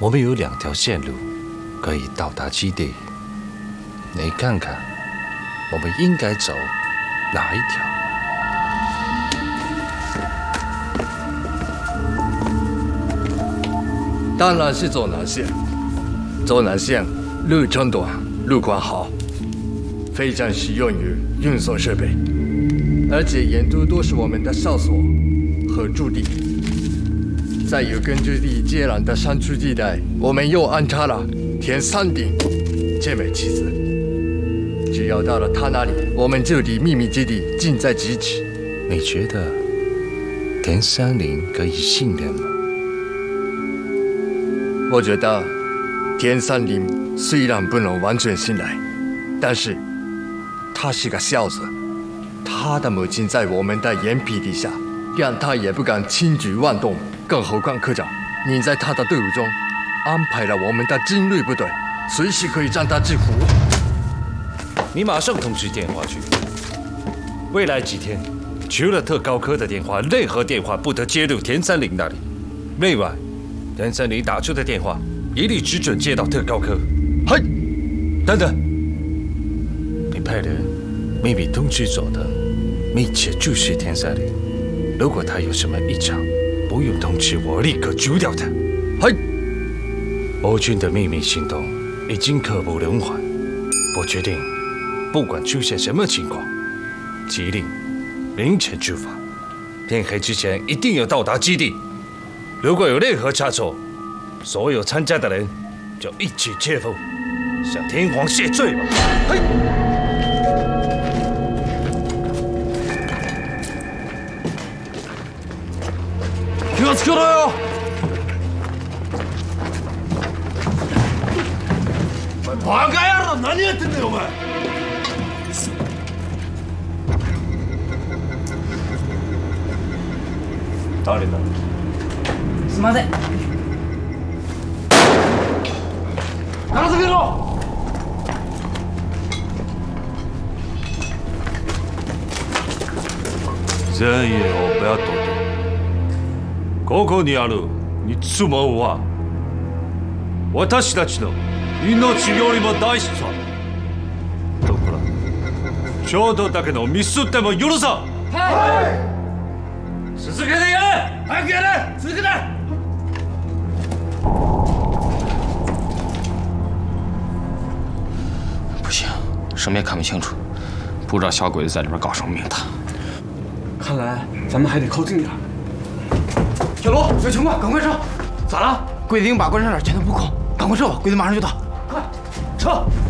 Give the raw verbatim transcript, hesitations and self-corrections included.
我们有两条线路可以到达基地，你看看，我们应该走哪一条？ 当然是走南线。走南线路程短，路况好，非常适用于运送设备，而且沿途都是我们的哨所和驻地。在有根据地接壤的山区地带，我们又安插了田三鼎健美棋子。只要到了他那里，我们就离秘密基地近在咫尺。 你觉得田三林可以信任吗？ 我觉得田三林虽然不能完全信赖，但是他是个孝子。他的母亲在我们的眼皮底下，让他也不敢轻举妄动。更何况科长，你在他的队伍中安排了我们的精锐部队，随时可以将他制服。 你马上通知电话去。未来几天，除了特高科的电话，任何电话不得接入田三林那里。另外，田三林打出的电话一律只准接到特高科。 嘿， 等等，你派人秘密通知佐藤，密切注视田三林。如果他有什么异常，不用通知我，立刻除掉他。 嘿， 我军的秘密行动已经刻不容缓。我决定，不管出现什么情况，即令凌晨出发，天黑之前一定要到达基地。如果有任何差错，所有参加的人就一起切腹，向天皇谢罪吧。嘿。 気をつけろよ！お前バカ野郎、何やってんだよお前！ 誰だ？ すみません。 片付けろ！ 前夜を不要躲躲。ここにある質問は私たちの命よりも大事さ。だからちょうどだけのミスっても許さん。はい。続けてやれ！早くやれ！続けて！ 不行，什么也看不清楚，不知道小鬼子在里边搞什么名堂。 看来咱们还得靠近点。小罗，有情况，赶快撤！咋了？鬼子已经把关山点全都布控，赶快撤吧，鬼子马上就到。快，撤！